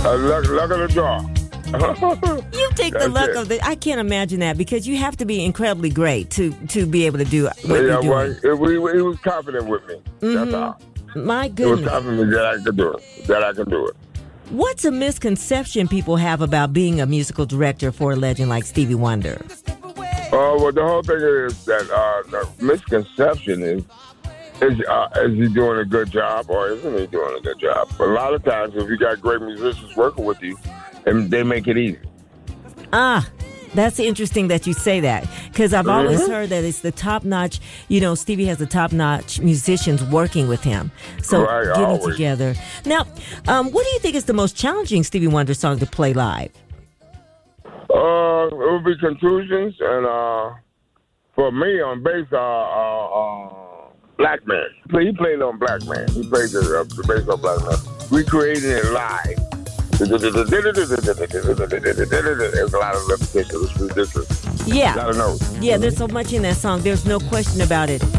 Luck of the draw. You take the luck of the. I can't imagine that because you have to be incredibly great to be able to do what you're doing. Well, he was confident with me. That's all. My goodness. He was confident that I could do it. That I can do it. What's a misconception people have about being a musical director for a legend like Stevie Wonder? Well, the whole thing is that the misconception is he doing a good job or isn't he doing a good job? But a lot of times, if you got great musicians working with you, and they make it easy. That's interesting that you say that because I've always heard that it's the top-notch, Stevie has the top-notch musicians working with him. So getting together. Now, what do you think is the most challenging Stevie Wonder song to play live? It would be Contusions and for me on bass, Black Man. He played on Black Man. He played the bass on Black Man. We created it live. There's a lot of repetition. It's ridiculous. Yeah. A lot of notes. Yeah, there's so much in that song. There's no question about it.